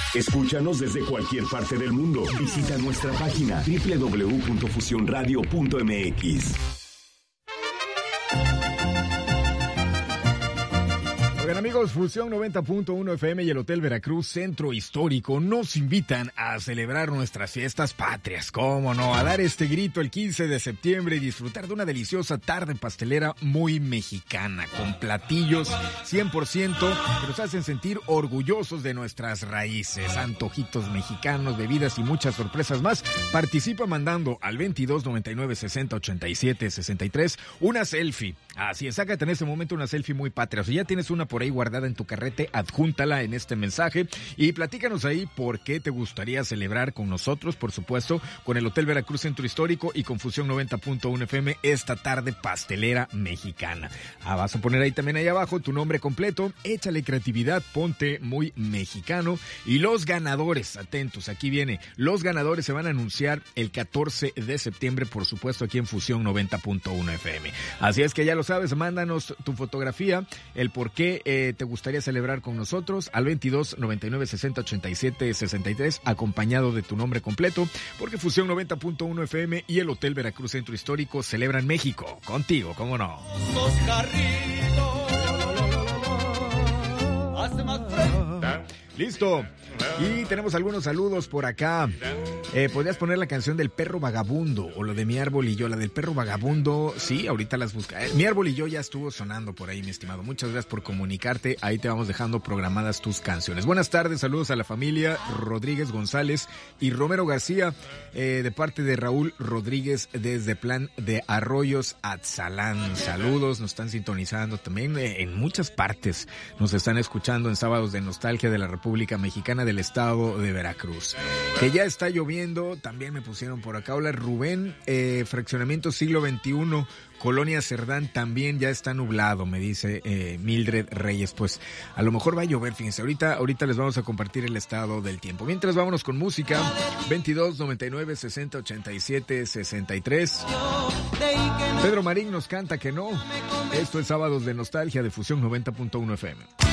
Escúchanos desde cualquier parte del mundo. Visita nuestra página www.fusionradio.mx. Oigan, amigos, Fusión 90.1 FM y el Hotel Veracruz Centro Histórico nos invitan a celebrar nuestras fiestas patrias. ¿Cómo no? A dar este grito el 15 de septiembre y disfrutar de una deliciosa tarde pastelera muy mexicana, con platillos 100% que nos hacen sentir orgullosos de nuestras raíces, antojitos mexicanos, bebidas y muchas sorpresas más. Participa mandando al 22 99 60 87 63 una selfie. Así es, sácate en este momento una selfie muy patria. Si ya tienes una por ahí guardada en tu carrete, adjúntala en este mensaje y platícanos ahí por qué te gustaría celebrar con nosotros, por supuesto, con el Hotel Veracruz Centro Histórico y con Fusión 90.1 FM esta tarde pastelera mexicana. Vas a poner ahí también ahí abajo tu nombre completo, échale creatividad, ponte muy mexicano y los ganadores, atentos, aquí viene, los ganadores se van a anunciar el 14 de septiembre, por supuesto, aquí en Fusión 90.1 FM. Así es que ya lo sabes, mándanos tu fotografía, el por qué te gustaría celebrar con nosotros al 22 99 60 87 63, acompañado de tu nombre completo, porque Fusión 90.1 FM y el Hotel Veracruz Centro Histórico celebran México contigo, ¿cómo no? Listo. Y tenemos algunos saludos por acá. ¿Podrías poner la canción del perro vagabundo o lo de Mi Árbol y Yo? La del perro vagabundo, sí, ahorita las busca. Mi Árbol y Yo ya estuvo sonando por ahí, mi estimado. Muchas gracias por comunicarte. Ahí te vamos dejando programadas tus canciones. Buenas tardes, saludos a la familia Rodríguez González y Romero García, de parte de Raúl Rodríguez desde Plan de Arroyos, Atzalán. Saludos, nos están sintonizando también en muchas partes. Nos están escuchando en Sábados de Nostalgia de la República Mexicana, del estado de Veracruz. Que ya está lloviendo, también me pusieron por acá. Hola Rubén, fraccionamiento siglo XXI, Colonia Cerdán, también ya está nublado, me dice Mildred Reyes. Pues a lo mejor va a llover, fíjense, ahorita les vamos a compartir el estado del tiempo. Mientras vámonos con música, 22 99 60 87 63. Pedro Marín nos canta que no. Esto es Sábados de Nostalgia de Fusión 90.1 FM.